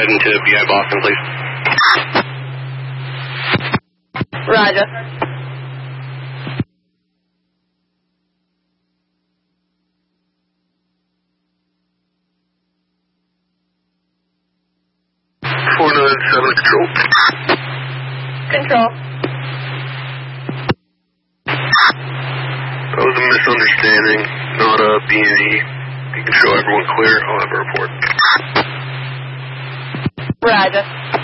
heading to BI Boston, please. Roger. Control. Control. That was a misunderstanding, not a B&E. You can show everyone clear. I'll have a report. Roger.